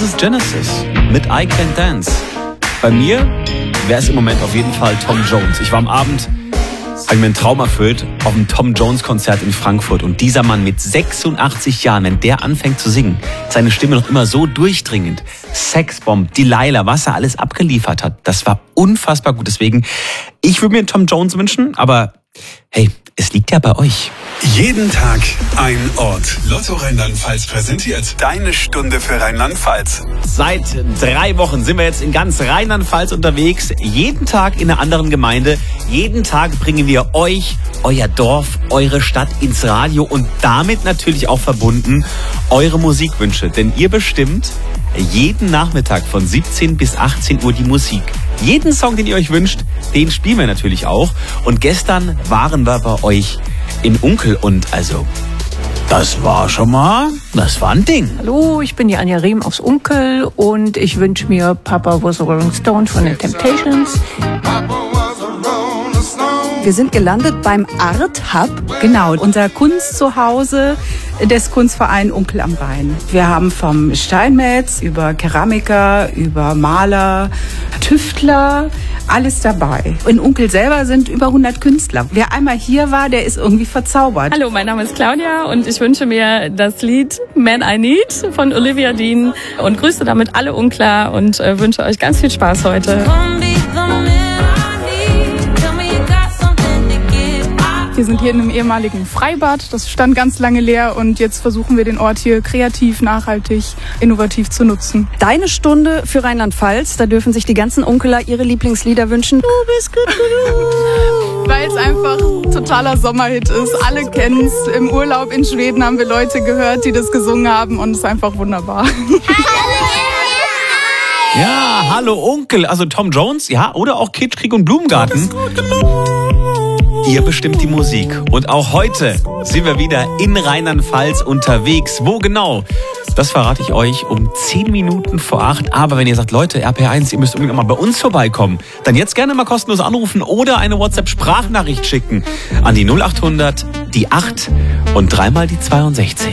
ist Genesis mit I Can Dance. Bei mir wäre es im Moment auf jeden Fall Tom Jones. Ich war am Abend, habe mir einen Traum erfüllt, auf einem Tom Jones Konzert in Frankfurt. Und dieser Mann mit 86 Jahren, wenn der anfängt zu singen, seine Stimme noch immer so durchdringend. Sexbomb, Delilah, was er alles abgeliefert hat, das war unfassbar gut. Deswegen, ich würde mir einen Tom Jones wünschen, aber hey, es liegt ja bei euch. Jeden Tag ein Ort. Lotto Rheinland-Pfalz präsentiert deine Stunde für Rheinland-Pfalz. Seit 3 Wochen sind wir jetzt in ganz Rheinland-Pfalz unterwegs. Jeden Tag in einer anderen Gemeinde. Jeden Tag bringen wir euch, euer Dorf, eure Stadt ins Radio und damit natürlich auch verbunden eure Musikwünsche. Denn ihr bestimmt jeden Nachmittag von 17 bis 18 Uhr die Musik. Jeden Song, den ihr euch wünscht, den spielen wir natürlich auch. Und gestern waren wir bei euch in Unkel und also, das war ein Ding. Hallo, ich bin die Anja Riem aus Unkel und ich wünsche mir Papa Was a Rolling Stone von den Temptations. Wir sind gelandet beim Art Hub. Genau, unser Kunstzuhause des Kunstvereins Unkel am Rhein. Wir haben vom Steinmetz über Keramiker, über Maler, Tüftler, alles dabei. In Unkel selber sind über 100 Künstler. Wer einmal hier war, der ist irgendwie verzaubert. Hallo, mein Name ist Claudia und ich wünsche mir das Lied Man I Need von Olivia Dean und grüße damit alle Unkler und wünsche euch ganz viel Spaß heute. Wir sind hier in einem ehemaligen Freibad, das stand ganz lange leer und jetzt versuchen wir den Ort hier kreativ, nachhaltig, innovativ zu nutzen. Deine Stunde für Rheinland-Pfalz, da dürfen sich die ganzen Unkeler ihre Lieblingslieder wünschen. Du bist gut genug. Weil es einfach totaler Sommerhit ist, alle kennen es. Im Urlaub in Schweden haben wir Leute gehört, die das gesungen haben und es ist einfach wunderbar. Ja, hallo Onkel, also Tom Jones, ja, oder auch Kitsch, Krieg und Blumengarten. Ihr bestimmt die Musik. Und auch heute sind wir wieder in Rheinland-Pfalz unterwegs. Wo genau? Das verrate ich euch um 10 Minuten vor 8. Aber wenn ihr sagt, Leute, RPR1, ihr müsst unbedingt mal bei uns vorbeikommen, dann jetzt gerne mal kostenlos anrufen oder eine WhatsApp-Sprachnachricht schicken an die 0800, die 8 und dreimal die 62.